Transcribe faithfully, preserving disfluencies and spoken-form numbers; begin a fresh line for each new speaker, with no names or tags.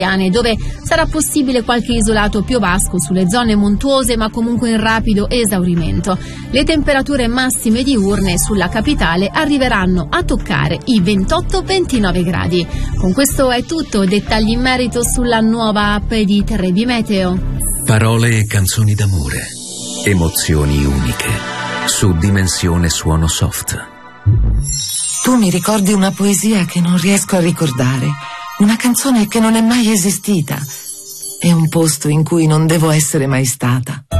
dove sarà possibile qualche isolato piovasco sulle zone montuose, ma comunque in rapido esaurimento. Le temperature massime diurne sulla capitale arriveranno a toccare i ventotto ventinove gradi. Con questo è tutto. Dettagli in merito sulla nuova app di Trebi Meteo.
Parole e canzoni d'amore, emozioni uniche, su Dimensione Suono Soft.
Tu mi ricordi una poesia che non riesco a ricordare, una canzone che non è mai esistita, e un posto in cui non devo essere mai stata.